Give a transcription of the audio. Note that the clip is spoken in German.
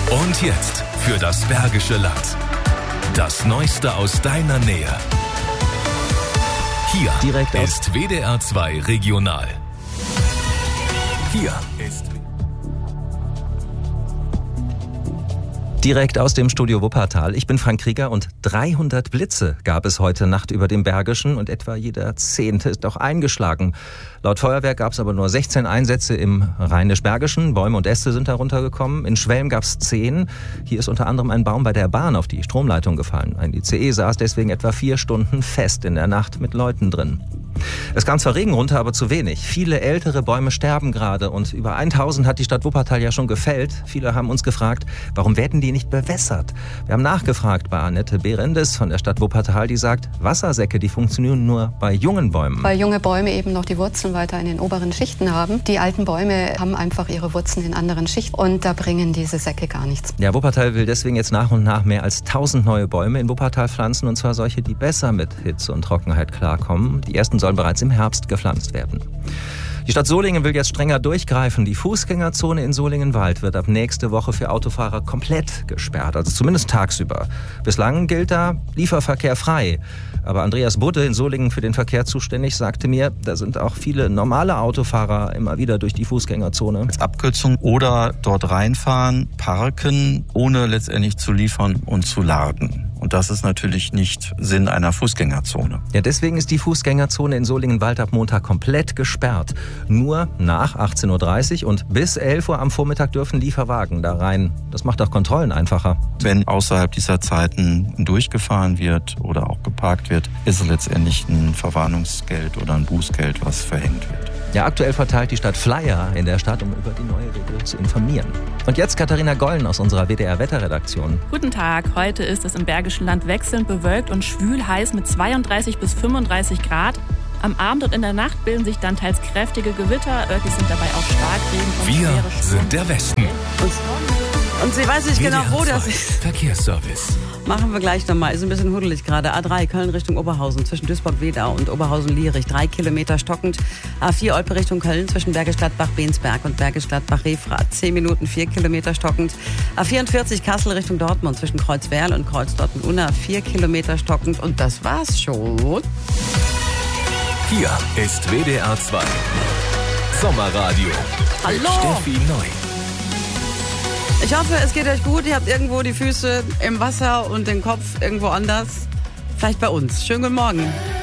Und jetzt für das Bergische Land. Das Neueste aus deiner Nähe. Hier direkt ist WDR 2 Regional. Hier ist direkt aus dem Studio Wuppertal. Ich bin Frank Krieger und 300 Blitze gab es heute Nacht über dem Bergischen und etwa jeder 10. ist auch eingeschlagen. Laut Feuerwehr gab es aber nur 16 Einsätze im Rheinisch-Bergischen. Bäume und Äste sind darunter gekommen. In Schwelm gab es 10. Hier ist unter anderem ein Baum bei der Bahn auf die Stromleitung gefallen. Ein ICE saß deswegen etwa 4 Stunden fest in der Nacht mit Leuten drin. Es kam zwar Regen runter, aber zu wenig. Viele ältere Bäume sterben gerade und über 1000 hat die Stadt Wuppertal ja schon gefällt. Viele haben uns gefragt, warum werden die nicht bewässert? Wir haben nachgefragt bei Annette Berendes von der Stadt Wuppertal, die sagt, Wassersäcke, die funktionieren nur bei jungen Bäumen. Weil junge Bäume eben noch die Wurzeln weiter in den oberen Schichten haben. Die alten Bäume haben einfach ihre Wurzeln in anderen Schichten und da bringen diese Säcke gar nichts. Ja, Wuppertal will deswegen jetzt nach und nach mehr als 1000 neue Bäume in Wuppertal pflanzen und zwar solche, die besser mit Hitze und Trockenheit klarkommen. Die ersten sollen bereits im Herbst gepflanzt werden. Die Stadt Solingen will jetzt strenger durchgreifen. Die Fußgängerzone in Solingenwald wird ab nächste Woche für Autofahrer komplett gesperrt, also zumindest tagsüber. Bislang gilt da Lieferverkehr frei. Aber Andreas Budde, in Solingen für den Verkehr zuständig, sagte mir, da sind auch viele normale Autofahrer immer wieder durch die Fußgängerzone. Als Abkürzung oder dort reinfahren, parken, ohne letztendlich zu liefern und zu laden. Und das ist natürlich nicht Sinn einer Fußgängerzone. Ja, deswegen ist die Fußgängerzone in Solingenwald ab Montag komplett gesperrt. Nur nach 18.30 Uhr und bis 11 Uhr am Vormittag dürfen Lieferwagen da rein. Das macht auch Kontrollen einfacher. Wenn außerhalb dieser Zeiten durchgefahren wird oder auch geparkt wird, ist es letztendlich ein Verwarnungsgeld oder ein Bußgeld, was verhängt wird. Ja, aktuell verteilt die Stadt Flyer in der Stadt, um über die neue Regel zu informieren. Und jetzt Katharina Gollen aus unserer WDR-Wetterredaktion. Guten Tag, heute ist es im Bergischen Land wechselnd bewölkt und schwül heiß mit 32 bis 35 Grad. Am Abend und in der Nacht bilden sich dann teils kräftige Gewitter. Örtlich sind dabei auch Starkregen und Wir schwere Sturm. sind der Westen. Und sie weiß nicht genau, wo das WDR 2 ist. Verkehrsservice. Machen wir gleich nochmal. Ist ein bisschen huddelig gerade. A3 Köln Richtung Oberhausen zwischen Duisburg-Wedau und Oberhausen-Lierich. 3 Kilometer stockend. A4 Olpe Richtung Köln zwischen Bergisch Gladbach-Bensberg und Bergisch Gladbach-Refrath. 10 Minuten, 4 Kilometer stockend. A44 Kassel Richtung Dortmund zwischen Kreuzwerl und Kreuzdortmund-Unna. 4 Kilometer stockend. Und das war's schon. Hier ist WDR 2 Sommerradio. Hallo. Mit Steffi Neu. Ich hoffe, es geht euch gut. Ihr habt irgendwo die Füße im Wasser und den Kopf irgendwo anders. Vielleicht bei uns. Schönen guten Morgen.